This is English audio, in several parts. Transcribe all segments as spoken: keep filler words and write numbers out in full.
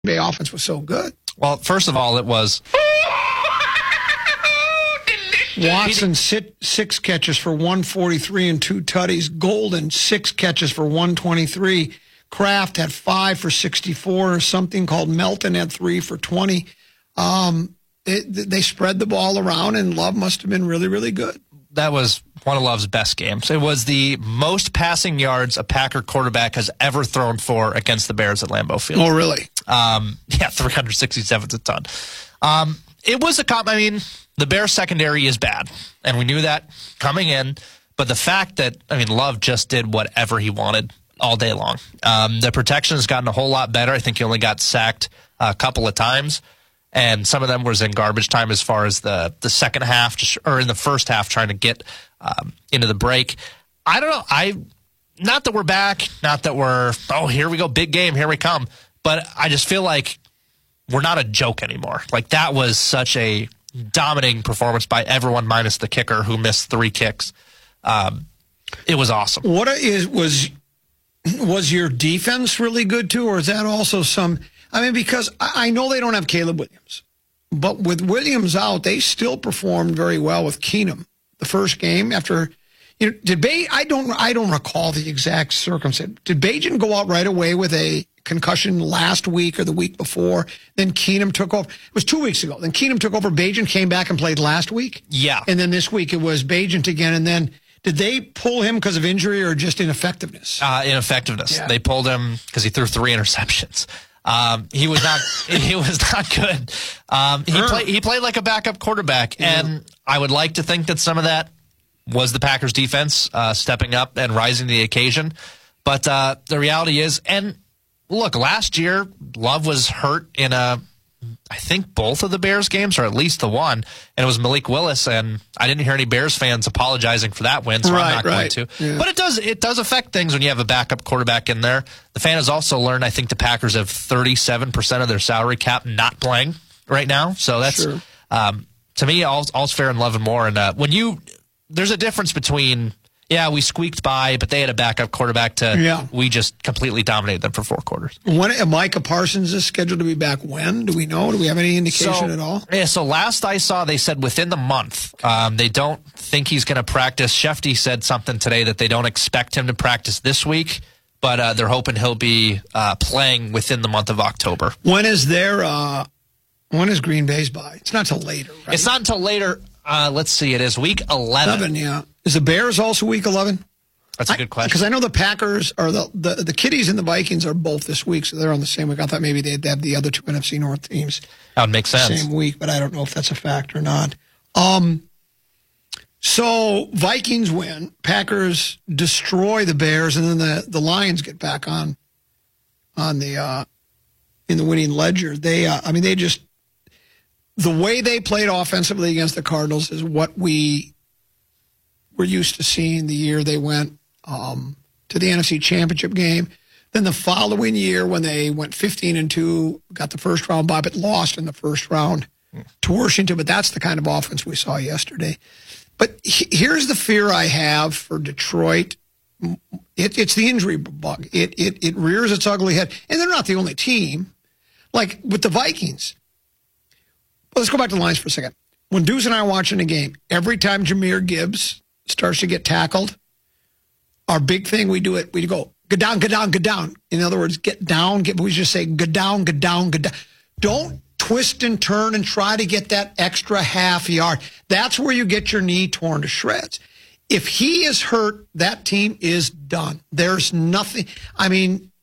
Bay offense was so good. Well, first of all, it was Watson, sit, six catches for one forty-three and two tutties. Golden, six catches for one twenty-three. Kraft had five for sixty-four. Something called Melton had three for twenty. Um, it, they spread the ball around, and Love must have been really, really good. That was one of Love's best games. It was the most passing yards a Packer quarterback has ever thrown for against the Bears at Lambeau Field. Oh, really? Um, yeah, three hundred sixty-seven is a ton. Um, it was a comp. I mean, the Bears secondary is bad, and we knew that coming in. But the fact that, I mean, Love just did whatever he wanted all day long. Um, the protection has gotten a whole lot better. I think he only got sacked a couple of times, and some of them was in garbage time as far as the, the second half, just, or in the first half, trying to get um, into the break. I don't know. I not that we're back, not that we're, oh, here we go, big game, here we come. But I just feel like we're not a joke anymore. Like, that was such a dominating performance by everyone minus the kicker, who missed three kicks. Um, it was awesome. What is was was your defense really good too, or is that also some? I mean, because I know they don't have Caleb Williams, but with Williams out, they still performed very well with Keenum. The first game after, you know, did Bay? I don't I don't recall the exact circumstance. Did Bajan go out right away with a concussion last week or the week before? Then Keenum took over. It was two weeks ago. Then Keenum took over. Bajan came back and played last week. Yeah. And then this week it was Bajan again. And then did they pull him because of injury or just ineffectiveness? Uh, ineffectiveness. Yeah. They pulled him because he threw three interceptions. Um, he was not. he was not good. Um, he played. He played like a backup quarterback, yeah. And I would like to think that some of that was the Packers' defense uh, stepping up and rising to the occasion. But uh, the reality is, and look, last year Love was hurt in a, I think both of the Bears games, or at least the one, and it was Malik Willis, and I didn't hear any Bears fans apologizing for that win, so right, I'm not right. going to. Yeah. But it does it does affect things when you have a backup quarterback in there. The fan has also learned, I think the Packers have thirty-seven percent of their salary cap not playing right now, so that's, sure. um, to me, all, all's fair in love and more. And uh, when you, there's a difference between, yeah, we squeaked by, but they had a backup quarterback to, yeah. we just completely dominated them for four quarters. When Micah Parsons is scheduled to be back when? Do we know? Do we have any indication so, at all? Yeah, so last I saw, they said within the month. Um, they don't think he's going to practice. Shefty said something today that they don't expect him to practice this week, but uh, they're hoping he'll be uh, playing within the month of October. When is their, uh, when is Green Bay's bye? It's not till later, right? It's not until later. Uh, let's see, it is week eleven. eleven, yeah. Is the Bears also week eleven? That's a good question. Because I, I know the Packers, or the, the, the Kitties and the Vikings are both this week, so they're on the same week. I thought maybe they'd have the other two N F C North teams. That would make sense. Same week, but I don't know if that's a fact or not. Um, so Vikings win. Packers destroy the Bears, and then the, the Lions get back on on the uh, in the winning ledger. They, uh, I mean, they just, the way they played offensively against the Cardinals is what we were used to seeing the year they went um, to the N F C Championship game. Then the following year, when they went fifteen and two, got the first round bye, but lost in the first round to Washington. But that's the kind of offense we saw yesterday. But he, here's the fear I have for Detroit. It, it's the injury bug. It, it it rears its ugly head. And they're not the only team. Like with the Vikings. Well, let's go back to the Lions for a second. When Deuce and I are watching a game, every time Jahmyr Gibbs starts to get tackled, our big thing, we do it, we go, get down, get down, get down. In other words, get down, get, we just say, get down, get down, get down. Don't twist and turn and try to get that extra half yard. That's where you get your knee torn to shreds. If he is hurt, that team is done. There's nothing. I mean,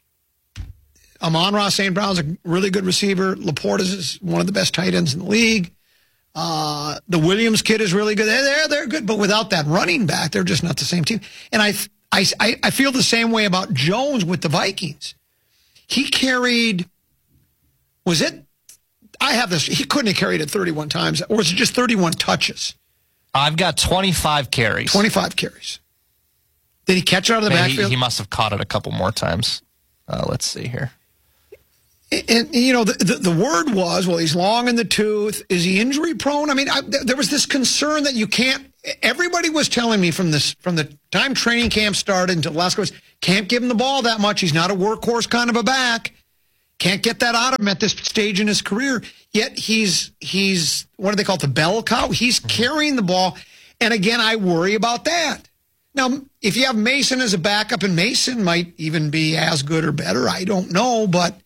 Amon-Ra Saint Brown's a really good receiver. Laporte is one of the best tight ends in the league. Uh, the Williams kid is really good. They're, they're, they're good, but without that running back, they're just not the same team. And I, I, I feel the same way about Jones with the Vikings. He carried, was it, I have this, he couldn't have carried it thirty-one times, or was it just thirty-one touches? I've got twenty-five carries. twenty-five carries. Did he catch it out of the Maybe backfield? He, he must have caught it a couple more times. Uh, let's see here. And, and you know, the, the the word was, well, he's long in the tooth. Is he injury prone? I mean, I, there was this concern that you can't. Everybody was telling me from this from the time training camp started until the last course, can't give him the ball that much. He's not a workhorse kind of a back. Can't get that out of him at this stage in his career. Yet he's, he's what do they call it, the bell cow? He's carrying the ball. And again, I worry about that. Now, if you have Mason as a backup, and Mason might even be as good or better, I don't know. But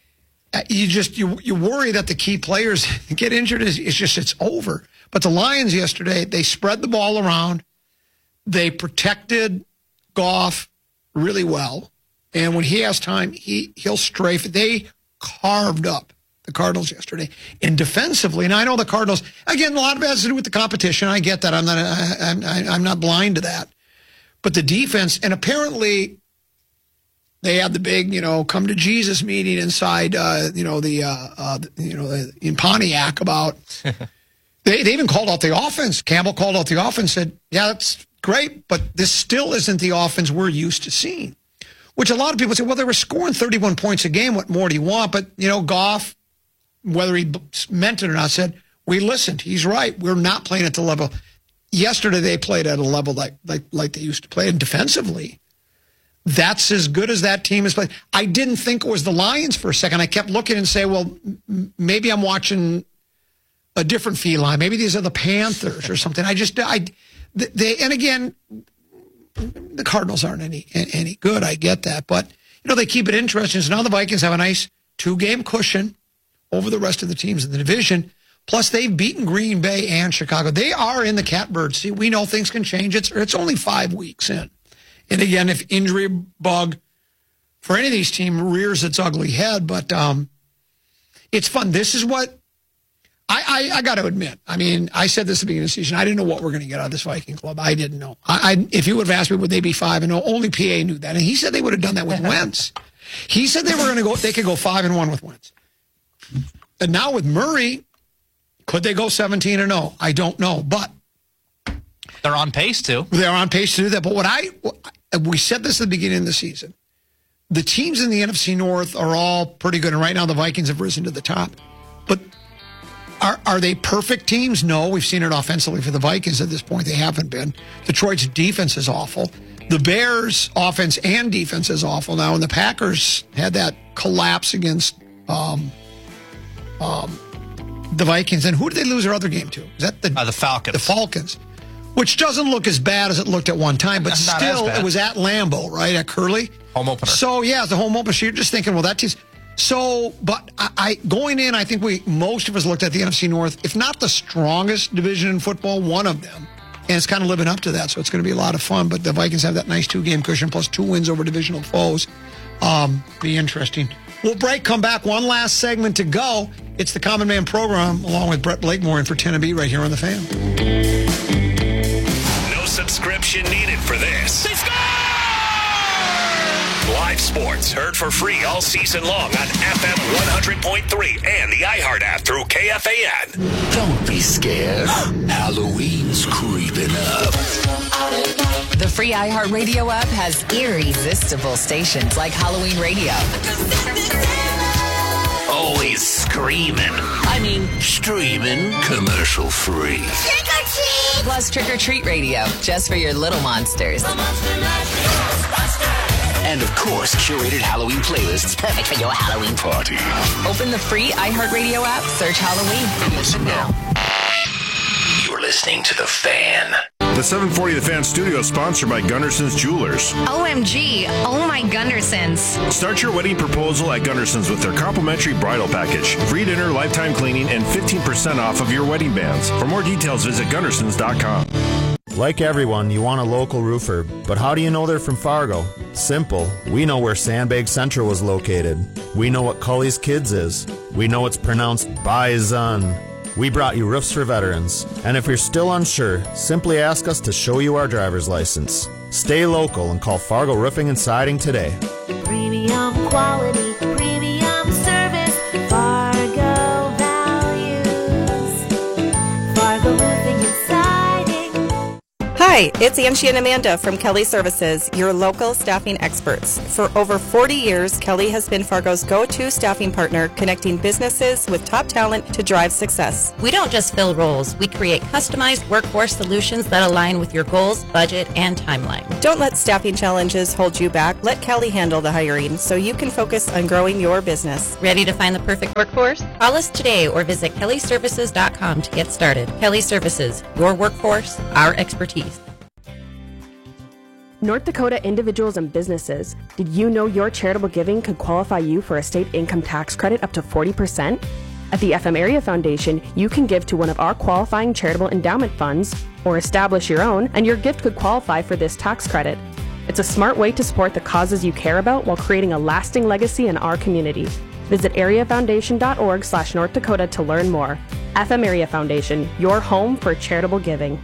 you just you you worry that the key players get injured. It's just it's over. But the Lions yesterday, they spread the ball around. They protected Goff really well. And when he has time, he, he'll strafe. They carved up the Cardinals yesterday. And defensively, and I know the Cardinals, again, a lot of it has to do with the competition. I get that. I'm not, I, I'm, I'm not blind to that. But the defense, and apparently they had the big, you know, come to Jesus meeting inside, uh, you know, the, uh, uh, you know, in Pontiac about, they, they even called out the offense. Campbell called out the offense, said, yeah, that's great, but this still isn't the offense we're used to seeing. Which a lot of people say, well, they were scoring thirty-one points a game. What more do you want? But, you know, Goff, whether he meant it or not, said, we listened. He's right. We're not playing at the level. Yesterday, they played at a level like like like they used to play. And defensively, that's as good as that team has played. I didn't think it was the Lions for a second. I kept looking and say, well, m- maybe I'm watching a different feline. Maybe these are the Panthers or something. I just, I, they, and again, the Cardinals aren't any any good. I get that. But, you know, they keep it interesting. So now the Vikings have a nice two-game cushion over the rest of the teams in the division. Plus, they've beaten Green Bay and Chicago. They are in the catbird seat. We know things can change. It's it's only five weeks in. And again, if injury bug for any of these teams rears its ugly head, but um, it's fun. This is what I, I, I got to admit. I mean, I said this at the beginning of the season. I didn't know what we're going to get out of this Viking club. I didn't know. I, I if you would have asked me, would they be five and oh? Only P A knew that, and he said they would have done that with Wentz. He said they were going to go. They could go five and one with Wentz. And now with Murray. Could they go seventeen and oh? I don't know, but they're on pace to. They're on pace to do that. But what I, we said this at the beginning of the season, the teams in the N F C North are all pretty good, and right now the Vikings have risen to the top. But are are they perfect teams? No, we've seen it offensively for the Vikings at this point. They haven't been. Detroit's defense is awful. The Bears' offense and defense is awful now, and the Packers had that collapse against um, um. the Vikings. And who did they lose their other game to? Is that the uh, the Falcons? The Falcons, which doesn't look as bad as it looked at one time, but Not still, it was at Lambeau, right, at Curly. Home opener. So yeah, it's a home opener. So you're just thinking, well, that team's so. But I, I going in, I think we most of us looked at the N F C North, if not the strongest division in football, one of them, and it's kind of living up to that. So it's going to be a lot of fun. But the Vikings have that nice two-game cushion plus two wins over divisional foes. Um, be interesting. We'll break, come back. One last segment to go. It's the Common Man program, along with Brett Blakemore in for ten and B right here on The Fan. No subscription needed for this. They score! Live sports heard for free all season long on F M one hundred point three and the iHeart app through K F A N. Don't be scared. Halloween's creeping up. The free iHeartRadio app has irresistible stations like Halloween Radio. Always screaming. I mean, streaming commercial free. Trick or treat! Plus Trick or Treat Radio, just for your little monsters. And of course, curated Halloween playlists perfect for your Halloween party. Open the free iHeartRadio app, search Halloween, and listen now. You're listening to The Fan. The seven forty The Fan Studio is sponsored by Gunderson's Jewelers. O M G, oh my Gundersons. Start your wedding proposal at Gunderson's with their complimentary bridal package, free dinner, lifetime cleaning, and fifteen percent off of your wedding bands. For more details, visit Gundersons dot com. Like everyone, you want a local roofer, but how do you know they're from Fargo? Simple. We know where Sandbag Central is located. We know what Cully's Kids is. We know it's pronounced Bison. We brought you Roofs for Veterans. And if you're still unsure, simply ask us to show you our driver's license. Stay local and call Fargo Roofing and Siding today. Premium quality, premium service, Fargo values, Fargo Roofing and Siding. Hi, Hi, it's Angie and Amanda from Kelly Services, your local staffing experts. For over forty years, Kelly has been Fargo's go-to staffing partner, connecting businesses with top talent to drive success. We don't just fill roles, we create customized workforce solutions that align with your goals, budget, and timeline. Don't let staffing challenges hold you back. Let Kelly handle the hiring so you can focus on growing your business. Ready to find the perfect workforce? Call us today or visit kelly services dot com to get started. Kelly Services, your workforce, our expertise. North Dakota individuals and businesses, did you know your charitable giving could qualify you for a state income tax credit up to forty percent? At the F M Area Foundation, you can give to one of our qualifying charitable endowment funds or establish your own, and your gift could qualify for this tax credit. It's a smart way to support the causes you care about while creating a lasting legacy in our community. Visit areafoundation.org slash North Dakota to learn more. F M Area Foundation, your home for charitable giving.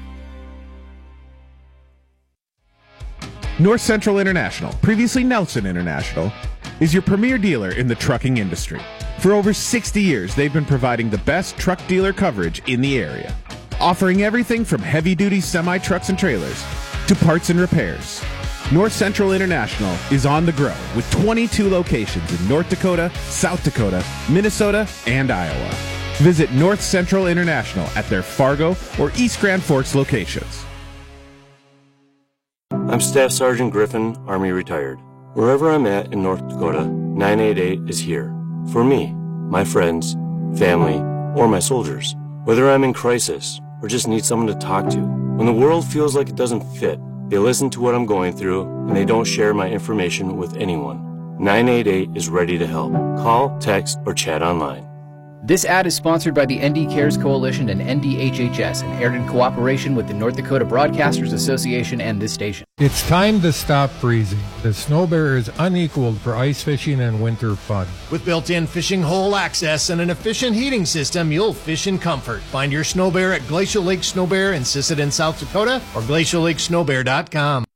North Central International, previously Nelson International, is your premier dealer in the trucking industry. For over sixty years, they've been providing the best truck dealer coverage in the area, offering everything from heavy-duty semi-trucks and trailers to parts and repairs. North Central International is on the grow with twenty-two locations in North Dakota, South Dakota, Minnesota, and Iowa. Visit North Central International at their Fargo or East Grand Forks locations. I'm Staff Sergeant Griffin, Army retired. Wherever I'm at in North Dakota, nine eight eight is here. For me, my friends, family, or my soldiers. Whether I'm in crisis or just need someone to talk to. When the world feels like it doesn't fit, they listen to what I'm going through and they don't share my information with anyone. nine eight eight is ready to help. Call, text, or chat online. This ad is sponsored by the N D Cares Coalition and N D H H S and aired in cooperation with the North Dakota Broadcasters Association and this station. It's time to stop freezing. The Snow Bear is unequaled for ice fishing and winter fun. With built-in fishing hole access and an efficient heating system, you'll fish in comfort. Find your Snow Bear at Glacial Lake Snow Bear in Sisseton, South Dakota, or glacial lake snow bear dot com.